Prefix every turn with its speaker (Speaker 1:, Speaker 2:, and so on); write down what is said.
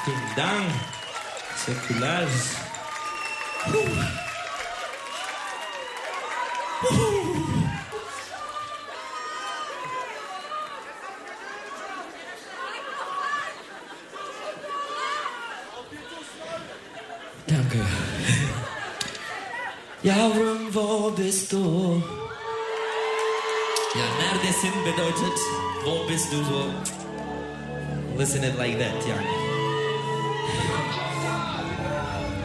Speaker 1: Ding Dang. Sekulars.
Speaker 2: Danke. Yavrum, wo bist du?
Speaker 1: Ja, neredesin bedeutet, wo bist du so? Listen it like that, yani.